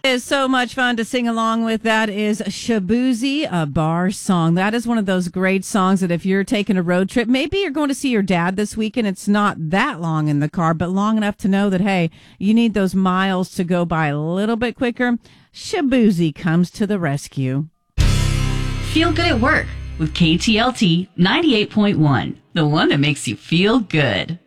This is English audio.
It is so much fun to sing along with. That is Shaboozey, a bar song. That is one of those great songs that if you're taking a road trip, maybe you're going to see your dad this weekend. It's not that long in the car, but long enough to know that, hey, you need those miles to go by a little bit quicker. Shaboozey comes to the rescue. Feel good at work with KTLT 98.1, the one that makes you feel good.